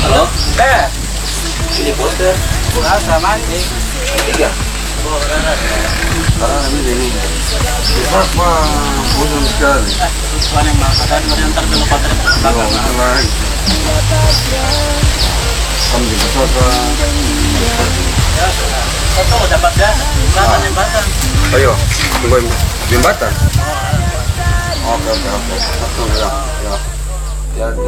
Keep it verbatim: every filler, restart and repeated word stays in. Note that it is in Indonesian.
Halo? Eh, ini poster. Rasa mancing. Tiga. Oh, rasa. Karena ini ini. Besar mah bosan sekali. Tujuan yang bakal dan yang terbelok pada belakang. Lain. Kami besar kan. Ya, satu dapat dah. Rasa jembatan. Ayo, tunggu jembatan. Oke oke oke. Satu ya. Ya. Ya.